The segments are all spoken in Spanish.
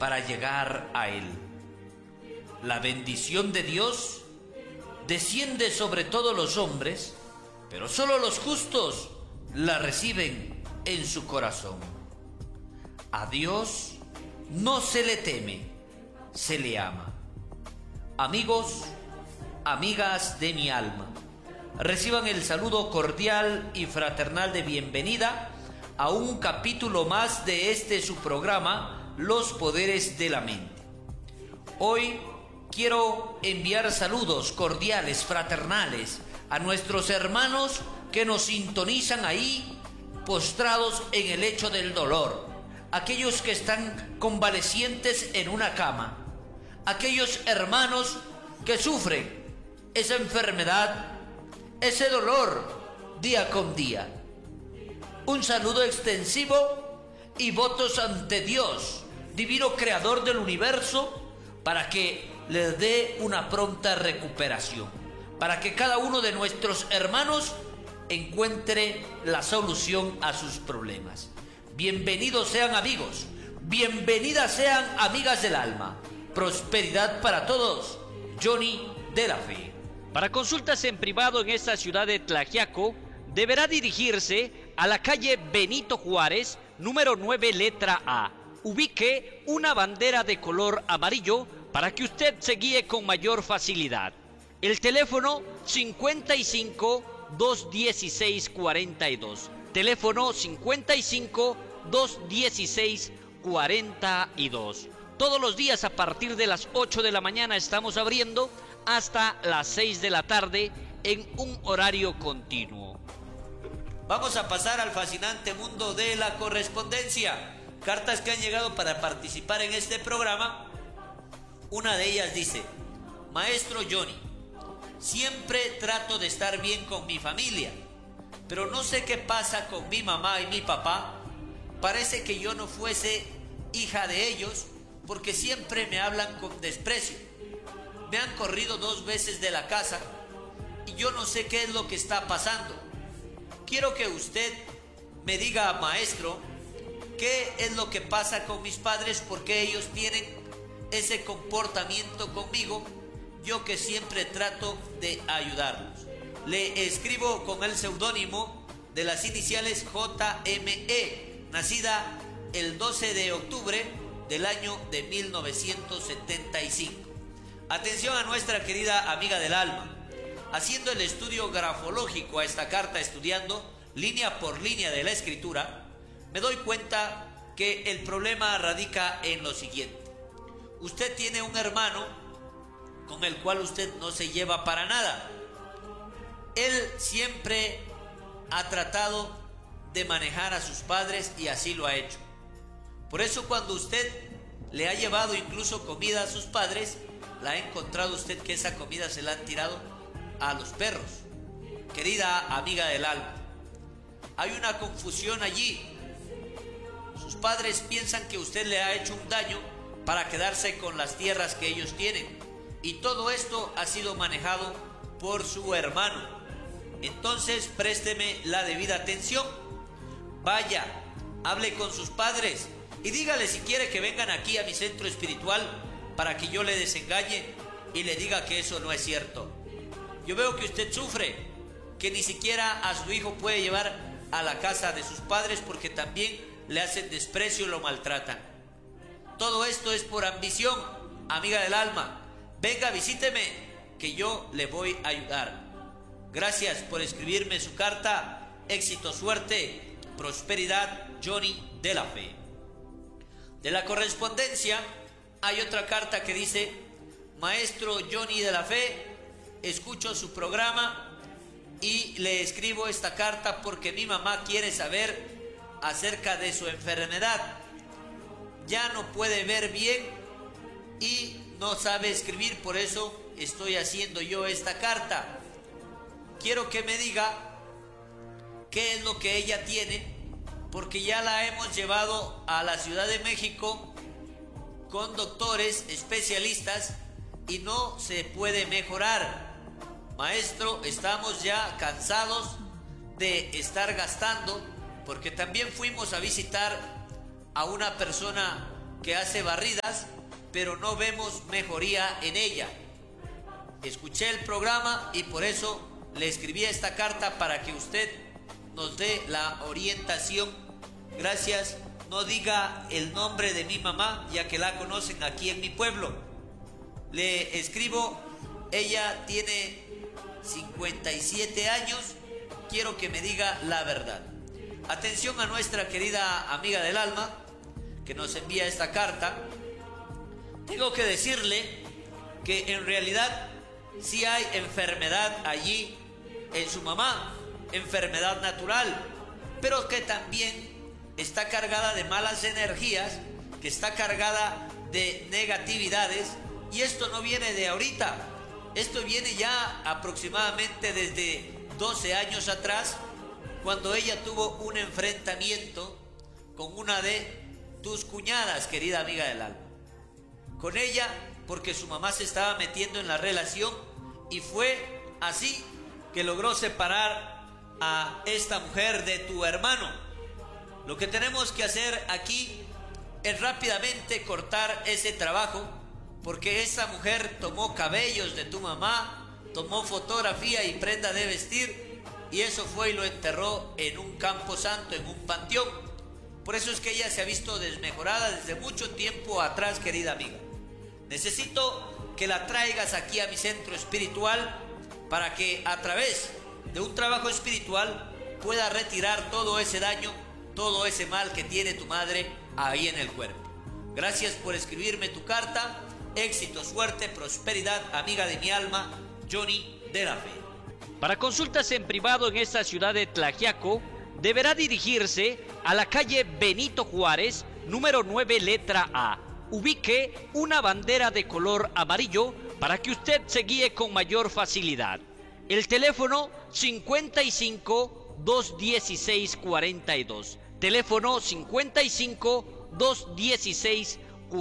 para llegar a Él. La bendición de Dios desciende sobre todos los hombres, pero solo los justos la reciben en su corazón. A Dios no se le teme, se le ama. Amigos, amigas de mi alma, reciban el saludo cordial y fraternal de bienvenida a un capítulo más de este su programa, Los Poderes de la Mente. Hoy quiero enviar saludos cordiales, fraternales, a nuestros hermanos que nos sintonizan ahí, postrados en el lecho del dolor, aquellos que están convalecientes en una cama, aquellos hermanos que sufren esa enfermedad, ese dolor día con día. Un saludo extensivo y votos ante Dios, divino creador del universo, para que les dé una pronta recuperación, para que cada uno de nuestros hermanos encuentre la solución a sus problemas. Bienvenidos sean amigos, bienvenidas sean amigas del alma. Prosperidad para todos. Johnny de la Fe. Para consultas en privado en esta ciudad de Tlaxiaco, deberá dirigirse a la calle Benito Juárez, número 9, letra A. Ubique una bandera de color amarillo para que usted se guíe con mayor facilidad. El teléfono 55 216 42. Teléfono 55 216 42. Todos los días a partir de las 8 de la mañana estamos abriendo hasta las 6 de la tarde en un horario continuo. Vamos a pasar al fascinante mundo de la correspondencia. Cartas que han llegado para participar en este programa. Una de ellas dice: Maestro Johnny, siempre trato de estar bien con mi familia, pero no sé qué pasa con mi mamá y mi papá. Parece que yo no fuese hija de ellos, porque siempre me hablan con desprecio. Me han corrido 2 veces de la casa y yo no sé qué es lo que está pasando. Quiero que usted me diga, maestro, qué es lo que pasa con mis padres, porque ellos tienen ese comportamiento conmigo, yo que siempre trato de ayudarlos. Le escribo con el seudónimo de las iniciales JME, nacida el 12 de octubre del año de 1975. Atención a nuestra querida amiga del alma. Haciendo el estudio grafológico a esta carta, estudiando línea por línea de la escritura, me doy cuenta que el problema radica en lo siguiente. Usted tiene un hermano con el cual usted no se lleva para nada. Él siempre ha tratado de manejar a sus padres y así lo ha hecho. Por eso cuando usted le ha llevado incluso comida a sus padres, la ha encontrado usted que esa comida se la han tirado a los perros. Querida amiga del alma, hay una confusión allí. Sus padres piensan que usted le ha hecho un daño para quedarse con las tierras que ellos tienen, y todo esto ha sido manejado por su hermano. Entonces présteme la debida atención. Vaya, hable con sus padres y dígale si quiere que vengan aquí a mi centro espiritual para que yo le desengañe y le diga que eso no es cierto. Yo veo que usted sufre, que ni siquiera a su hijo puede llevar a la casa de sus padres porque también le hacen desprecio y lo maltratan. Todo esto es por ambición, amiga del alma. Venga, visíteme, que yo le voy a ayudar. Gracias por escribirme su carta. Éxito, suerte, prosperidad, Johnny de la Fe. De la correspondencia hay otra carta que dice: Maestro Johnny de la Fe, escucho su programa y le escribo esta carta porque mi mamá quiere saber acerca de su enfermedad. Ya no puede ver bien y no sabe escribir, por eso estoy haciendo yo esta carta. Quiero que me diga qué es lo que ella tiene, porque ya la hemos llevado a la Ciudad de México con doctores especialistas y no se puede mejorar. Maestro, estamos ya cansados de estar gastando, porque también fuimos a visitar a una persona que hace barridas, pero no vemos mejoría en ella. Escuché el programa y por eso le escribí esta carta para que usted nos dé la orientación. Gracias. No diga el nombre de mi mamá, ya que la conocen aquí en mi pueblo. Le escribo, ella tiene 57 años. Quiero que me diga la verdad. Atención a nuestra querida amiga del alma que nos envía esta carta. Tengo que decirle que en realidad sí hay enfermedad allí en su mamá, enfermedad natural, pero que también está cargada de malas energías, que está cargada de negatividades, y esto no viene de ahorita, esto viene ya aproximadamente desde 12 años atrás, cuando ella tuvo un enfrentamiento con una de tus cuñadas, querida amiga del alma. Con ella, porque su mamá se estaba metiendo en la relación, y fue así que logró separar a esta mujer de tu hermano. Lo que tenemos que hacer aquí es rápidamente cortar ese trabajo, porque esa mujer tomó cabellos de tu mamá, tomó fotografía y prenda de vestir, y eso fue y lo enterró en un campo santo, en un panteón. Por eso es que ella se ha visto desmejorada desde mucho tiempo atrás, querida amiga. Necesito que la traigas aquí a mi centro espiritual para que a través de un trabajo espiritual pueda retirar todo ese daño, todo ese mal que tiene tu madre ahí en el cuerpo. Gracias por escribirme tu carta. Éxito, suerte, prosperidad, amiga de mi alma, Johnny de la Fe. Para consultas en privado en esta ciudad de Tlaxiaco, deberá dirigirse a la calle Benito Juárez, número 9, letra A. Ubique una bandera de color amarillo para que usted se guíe con mayor facilidad. El teléfono 55 216 42. Teléfono 55 216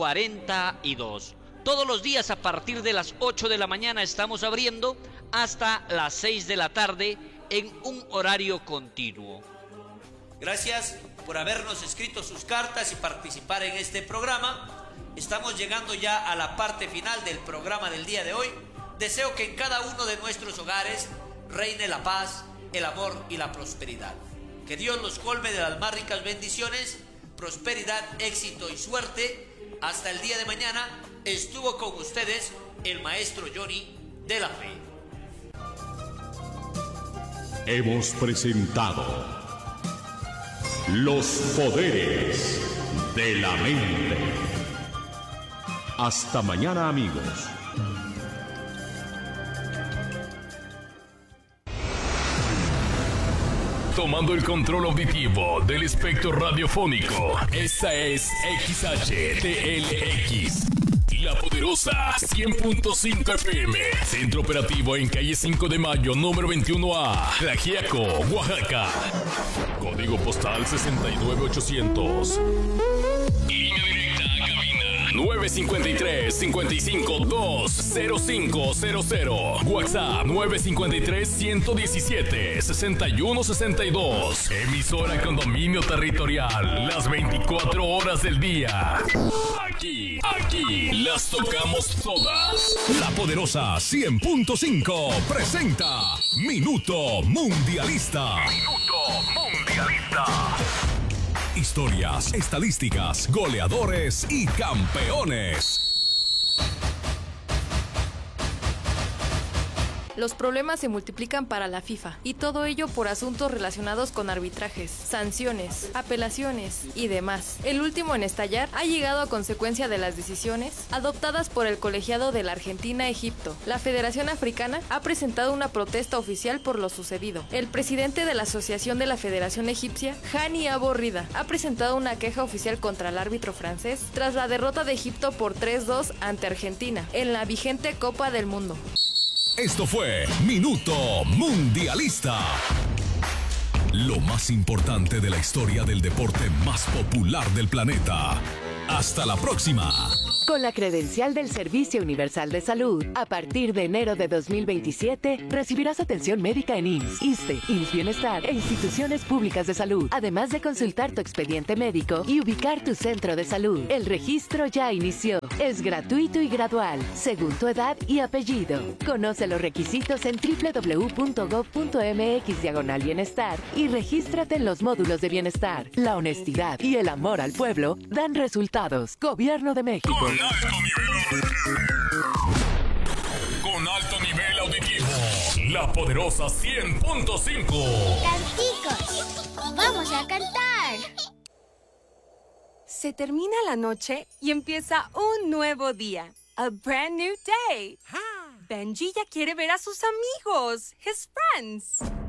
42. Todos los días a partir de las 8 de la mañana estamos abriendo hasta las 6 de la tarde en un horario continuo. Gracias por habernos escrito sus cartas y participar en este programa. Estamos llegando ya a la parte final del programa del día de hoy. Deseo que en cada uno de nuestros hogares reine la paz, el amor y la prosperidad. Que Dios los colme de las más ricas bendiciones, prosperidad, éxito y suerte. Hasta el día de mañana. Estuvo con ustedes el maestro Johnny de la Fe. Hemos presentado Los Poderes de la Mente. Hasta mañana, amigos. Tomando el control auditivo del espectro radiofónico. Esta es XHTLX. La Poderosa 100.5 FM. Centro operativo en calle 5 de Mayo, número 21A. Tlaxiaco, Oaxaca. Código postal 69800. Línea directa a cabina 953-55-20500. WhatsApp 953-117-6162. Emisora Condominio Territorial. Las 24 horas del día. Aquí las tocamos todas. La Poderosa 100.5 presenta Minuto Mundialista. Minuto Mundialista. Historias, estadísticas, goleadores y campeones. Los problemas se multiplican para la FIFA, y todo ello por asuntos relacionados con arbitrajes, sanciones, apelaciones y demás. El último en estallar ha llegado a consecuencia de las decisiones adoptadas por el colegiado de la Argentina-Egipto. La Federación Africana ha presentado una protesta oficial por lo sucedido. El presidente de la Asociación de la Federación Egipcia, Hani Abo Rida, ha presentado una queja oficial contra el árbitro francés tras la derrota de Egipto por 3-2 ante Argentina en la vigente Copa del Mundo. Esto fue Minuto Mundialista. Lo más importante de la historia del deporte más popular del planeta. Hasta la próxima. Con la credencial del Servicio Universal de Salud, a partir de enero de 2027, recibirás atención médica en IMSS, ISSSTE, IMSS Bienestar e instituciones públicas de salud, además de consultar tu expediente médico y ubicar tu centro de salud. El registro ya inició. Es gratuito y gradual, según tu edad y apellido. Conoce los requisitos en www.gov.mx/bienestar y regístrate en los módulos de bienestar. La honestidad y el amor al pueblo dan resultados. Gobierno de México. Con alto nivel auditivo. La poderosa 100.5. Canticos, vamos a cantar. Se termina la noche y empieza un nuevo día. A brand new day. Benji ya quiere ver a sus amigos, his friends.